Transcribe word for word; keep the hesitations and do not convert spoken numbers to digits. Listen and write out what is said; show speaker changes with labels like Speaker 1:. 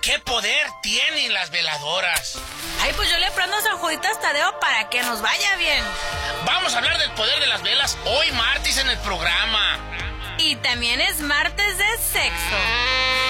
Speaker 1: ¿Qué poder tienen las veladoras?
Speaker 2: Ay, pues yo le prendo San Juditas Tadeo para que nos vaya bien.
Speaker 1: Vamos a hablar del poder de las velas hoy martes en el programa.
Speaker 2: Y también es martes de sexo.